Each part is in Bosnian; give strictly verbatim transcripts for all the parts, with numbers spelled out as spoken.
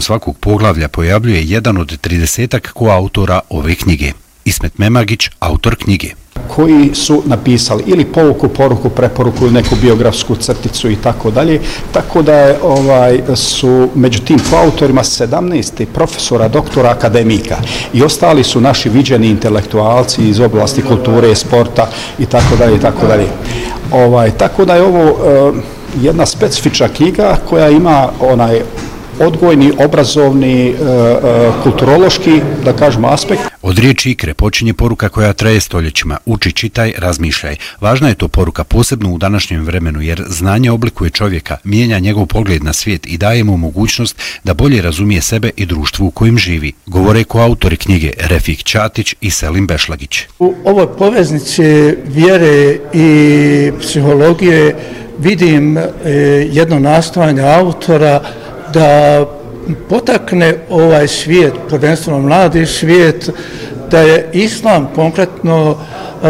svakog poglavlja pojavljuje jedan od tridesetak koautora ove knjige. Ismet Memagić, autor knjige. Koji su napisali ili pouku, poruku, preporuku ili neku biografsku crticu i tako dalje. Tako da je, ovaj, su među tim autorima sedamnaest profesora, doktora, akademika i ostali su naši viđeni intelektualci iz oblasti kulture, sporta i tako dalje i tako dalje. Ovaj, tako da je ovo uh, jedna specifična knjiga koja ima onaj odgojni, obrazovni, kulturološki, da kažemo, aspekt. Od riječi ikre počinje poruka koja traje stoljećima. Uči, čitaj, razmišljaj. Važna je to poruka posebno u današnjem vremenu jer znanje oblikuje čovjeka, mijenja njegov pogled na svijet i daje mu mogućnost da bolje razumije sebe i društvo u kojem živi. Govore koautori knjige Refik Ćatić i Selim Bešlagić. U ovoj poveznici vjere i psihologije vidim jedno nastojanje autora da potakne ovaj svijet, prvenstveno mladi svijet, da je islam konkretno e,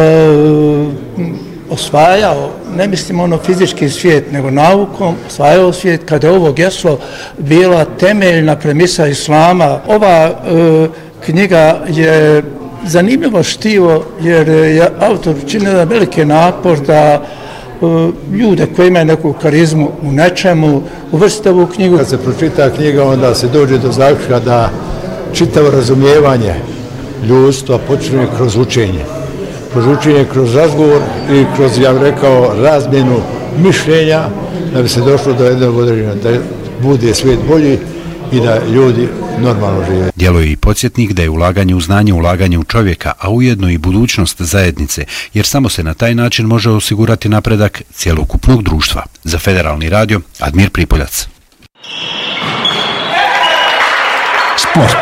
osvajao, ne mislim ono fizički svijet, nego naukom, osvajao svijet, kada je ovo geslo bila temeljna premisa islama. Ova e, knjiga je zanimljivo štivo jer je autor učinio veliki napor da ljude koji imaju neku karizmu u nečemu, uvrstite ovu knjigu. Kad se pročita knjiga, onda se dođe do zaključka da čitavo razumijevanje ljudstva počinje kroz učenje. Kroz učenje, kroz razgovor i kroz, ja bih rekao, razmjenu mišljenja da bi se došlo do jednog određenja, da bude svijet bolji i da ljudi normalno žive. Djeluje i podsjetnik da je ulaganje u znanje ulaganje u čovjeka, a ujedno i budućnost zajednice, jer samo se na taj način može osigurati napredak cjelokupnog društva. Za Federalni radio, Admir Pripoljac. Sport.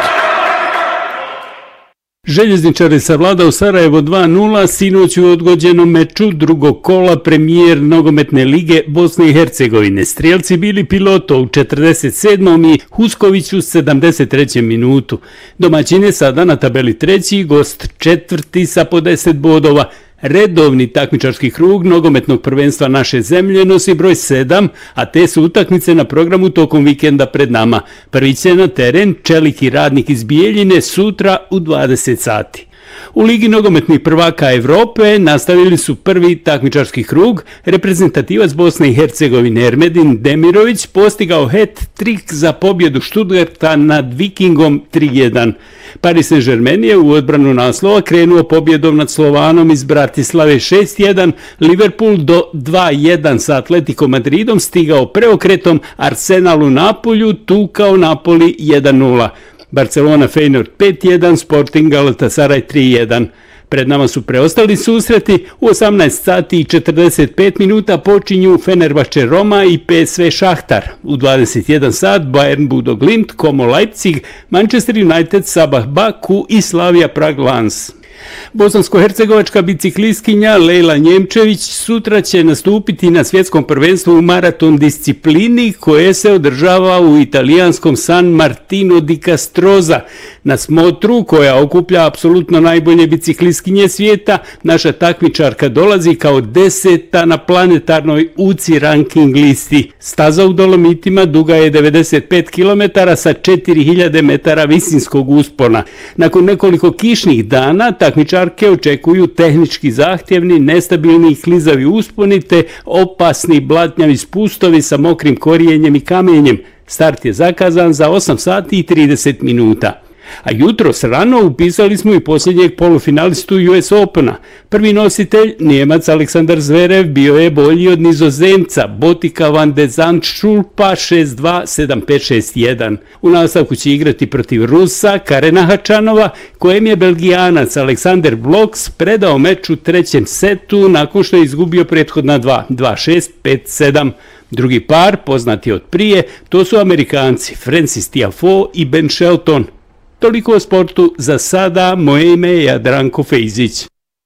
Željezničari savladao Sarajevo dva nula sinoć u odgođenom meču drugog kola premijer nogometne lige Bosne i Hercegovine. Strijelci bili Piloto u četrdeset sedmom i Husković u sedamdeset trećem minutu. Domaćin je sada na tabeli treći, gost četvrti sa po deset bodova. Redovni takmičarski krug nogometnog prvenstva naše zemlje nosi broj sedam, a te su utakmice na programu tokom vikenda pred nama. Prvi će na teren Čelik i Radnik iz Bijeljine sutra u dvadeset sati. U Ligi nogometnih prvaka Evrope nastavili su prvi takmičarski krug. Reprezentativac Bosne i Hercegovine Ermedin Demirović postigao hat-trik za pobjedu Stuttgarta nad Vikingom tri jedan. Paris Saint-Germain je u odbranu naslova krenuo pobjedom nad Slovanom iz Bratislave šest jedan, Liverpool do dva jedan sa Atletico Madridom stigao preokretom, Arsenal u Napolju tukao Napoli jedan nula. Barcelona Feyenoord pet jedan, Sporting Galatasaray tri jedan. Pred nama su preostali susreti. U osamnaest sati i četrdeset pet minuta počinju Fenerbahče Roma i P S V Šahtar. U dvadeset jedan sat Bayern Budo Glimt, Como Leipzig, Manchester United Sabah Baku i Slavia Prag Lens. Bosansko-hercegovačka biciklistkinja Lejla Njemčević sutra će nastupiti na svjetskom prvenstvu u maraton disciplini koje se održava u italijanskom San Martino di Castroza. Na smotru koja okuplja apsolutno najbolje biciklistkinje svijeta, naša takmičarka dolazi kao deseta na planetarnoj U C I ranking listi. Staza u Dolomitima duga je devedeset pet kilometara sa četiri hiljade metara visinskog uspona. Nakon nekoliko kišnih dana takmičarke očekuju tehnički zahtjevni, nestabilni i klizavi usponi te opasni blatnjavi spustovi sa mokrim korijenjem i kamenjem. Start je zakazan za osam sati i trideset minuta. A jutros rano upisali smo i posljednjeg polufinalistu U S Opena. Prvi nositelj, Nijemac Aleksandar Zverev, bio je bolji od Nizozemca Botika van de Zandschulpa šest dva, sedam pet, šest jedan. U nastavku će igrati protiv Rusa Karena Hačanova, kojem je Belgijanac Aleksander Bloks predao meč u trećem setu nakon što je izgubio prethodna dva, dva šest, pet sedam. Drugi par, poznati od prije, to su Amerikanci Francis Tiafoe i Ben Shelton. Toliko o sportu za sada, moje ime je Jadranko Fejzić.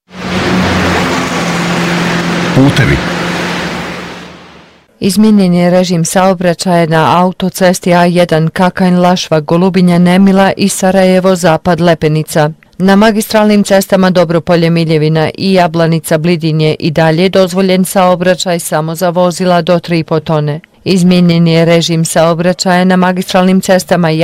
Putevi. Izmijenjen je režim saobraćaja na autocesti A jedan Kakanj-Lašva, Golubinja-Nemila i Sarajevo-Zapad-Lepenica. Na magistralnim cestama Dobropolje-Miljevina i Jablanica-Blidinje i dalje dozvoljen saobraćaj samo za vozila do tri i po tone. Izmijenjen je režim saobraćaja na magistralnim cestama